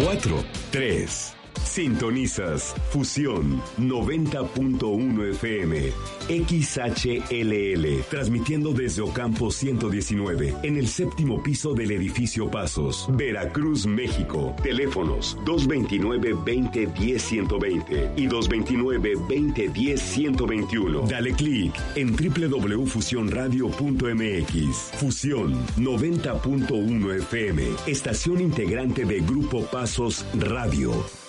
4, 3. Sintonizas Fusión 90.1 FM, XHLL, transmitiendo desde Ocampo 119, en el séptimo piso del edificio Pasos, Veracruz, México. Teléfonos 229-2010-120 y 229-2010-121. Dale clic en www.fusionradio.mx. Fusión 90.1 FM, estación integrante de Grupo Pasos Radio.